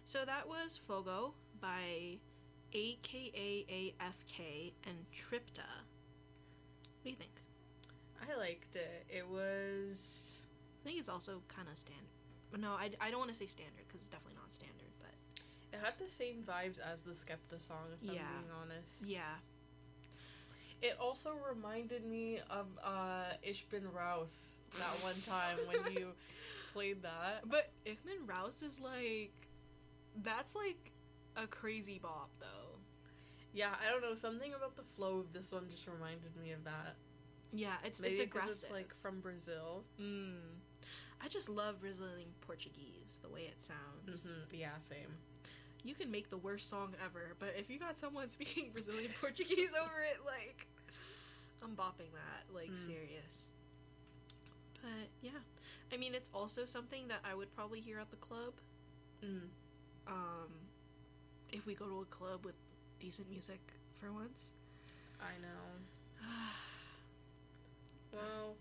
So that was Fogo by AKAAFK and Tripta. What do you think? I liked it. It was... I think it's also kind of standard. No, I don't want to say standard because it's definitely not standard, but... It had the same vibes as the Skepta song, if I'm being honest. Yeah. It also reminded me of Ich bin raus that one time when you played that. But Ich bin raus is like... That's like a crazy bop, though. Yeah, I don't know. Something about the flow of this one just reminded me of that. Yeah, it's Maybe aggressive. It's like from Brazil. I just love Brazilian Portuguese, the way it sounds. Yeah, same. You can make the worst song ever, but if you got someone speaking Brazilian Portuguese over it, like, I'm bopping that, like, serious. But, yeah. I mean, it's also something that I would probably hear at the club. If we go to a club with decent music for once. I know. Well,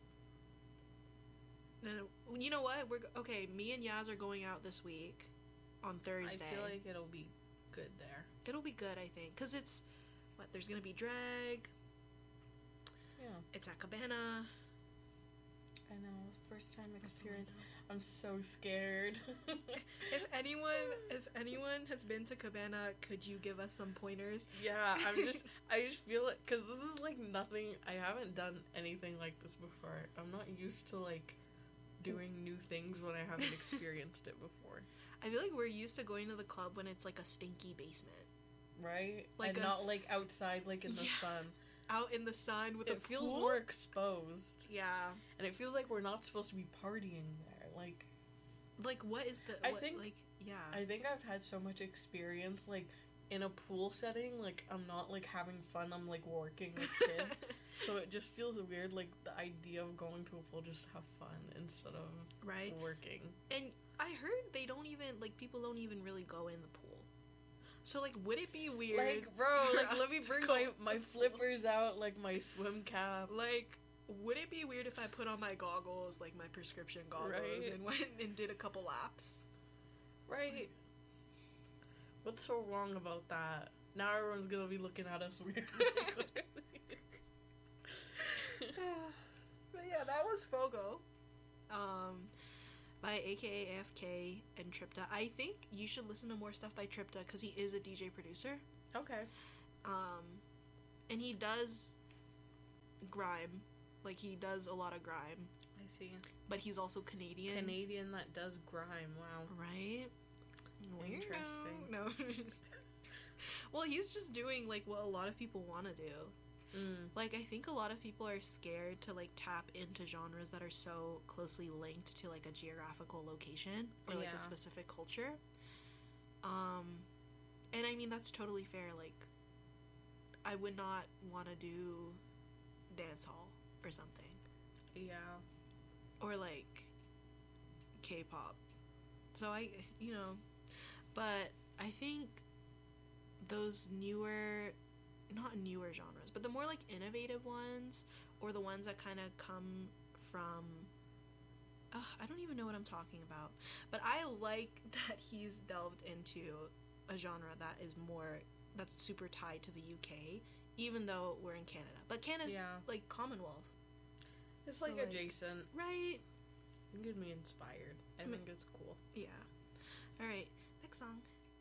you know what? Okay, me and Yaz are going out this week on Thursday. I feel like it'll be good there. It'll be good, I think, because it's there's gonna be drag. Yeah, it's at Cabana. I know, first time experience. I'm so scared. If anyone has been to Cabana, could you give us some pointers? Yeah, I just feel it, because this is like nothing. I haven't done anything like this before. I'm not used to like doing new things when I haven't experienced it before. I feel like we're used to going to the club when it's like a stinky basement, right? Like, and not like outside, like in the sun. Out in the sun with a pool. It feels more exposed. Yeah. And it feels like we're not supposed to be partying there. Like what is the... I think I've had so much experience, like, in a pool setting. Like, I'm not, like, having fun. I'm, like, working with kids. So it just feels weird, like, the idea of going to a pool just to have fun instead of working. And I heard they don't even... Like, people don't even really go in the pool. So, like, would it be weird? Like, bro, like, let me bring my flippers out, like, my swim cap. Like, would it be weird if I put on my goggles, like, my prescription goggles, and went and did a couple laps? Right. What's so wrong about that? Now everyone's gonna be looking at us weird. But yeah, that was Fogo. By AKAFK and Tripta. I think you should listen to more stuff by Tripta because he is a DJ producer. Okay. And he does grime. Like, he does a lot of grime. I see. But he's also Canadian. Canadian that does grime, wow. Right? Interesting. No. Well, he's just doing, like, what a lot of people want to do. Like, I think a lot of people are scared to, like, tap into genres that are so closely linked to, like, a geographical location or, like, a specific culture. And I mean, that's totally fair. Like, I would not want to do dance hall or something. Yeah. Or, like, K-pop. So but I think those not newer genres, but the more, like, innovative ones, or the ones that kind of come from, I don't even know what I'm talking about, but I like that he's delved into a genre that's super tied to the UK, even though we're in Canada. But Canada's, like, Commonwealth. It's, so, like, adjacent. Right? It can get me inspired. I think it's cool. Yeah. Alright, next song.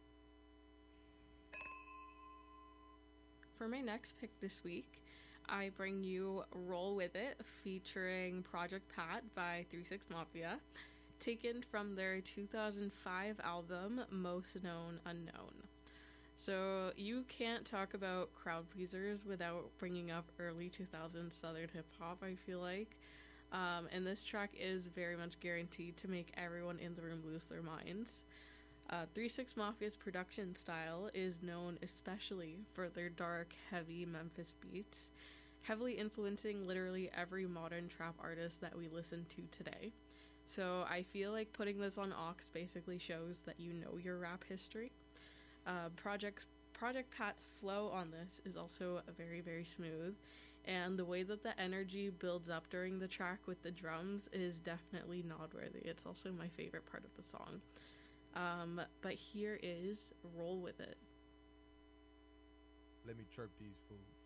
For my next pick this week, I bring you Roll With It, featuring Project Pat by 36 Mafia, taken from their 2005 album, Most Known Unknown. So you can't talk about crowd pleasers without bringing up early 2000s Southern hip-hop, I feel like. And this track is very much guaranteed to make everyone in the room lose their minds. 36 Mafia's production style is known especially for their dark, heavy Memphis beats, heavily influencing literally every modern trap artist that we listen to today. So I feel like putting this on Aux basically shows that you know your rap history. Project Pat's flow on this is also very, very smooth, and the way that the energy builds up during the track with the drums is definitely nod-worthy. It's also my favorite part of the song. But here is Roll With It. Let me chirp these fools.